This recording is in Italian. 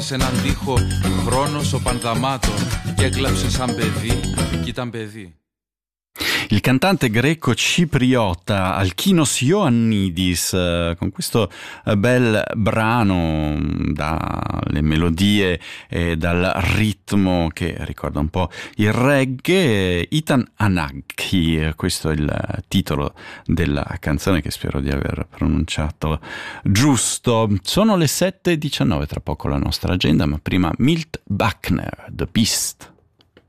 σε έναν τοίχο χρόνος ο Πανδαμάτων και έκλαψε σαν παιδί κι ήταν παιδί. Il cantante greco cipriota Alkinos Ioannidis con questo bel brano dalle melodie e dal ritmo che ricorda un po' il reggae, Itan Anaghi, questo è il titolo della canzone che spero di aver pronunciato giusto. Sono le 7:19, tra poco la nostra agenda, ma prima Milt Buckner, The Beast.